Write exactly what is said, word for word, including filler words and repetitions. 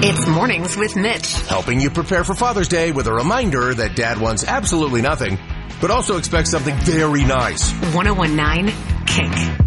It's Mornings with Mitch. Helping you prepare for Father's Day with a reminder that Dad wants absolutely nothing, but also expects something very nice. one oh one nine Kick.